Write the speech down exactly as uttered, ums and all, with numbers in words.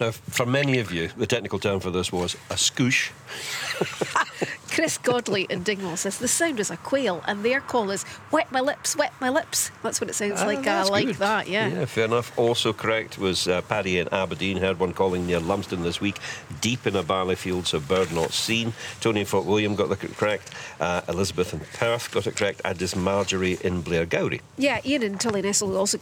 Now, for many of you, the technical term for this was a scoosh. Chris Godley in Dingwall says the sound is a quail, and their call is "wet my lips, wet my lips." That's what it sounds Ah, like. I that's like good. that. Yeah. Yeah, fair enough. Also correct was uh, Paddy in Aberdeen. Heard one calling near Lumsden this week. Deep in a barley field, so bird not seen. Tony in Fort William got the correct. Uh, Elizabeth in Perth got it correct. And is Marjorie in Blairgowrie. Yeah, Ian in Tully Nestle also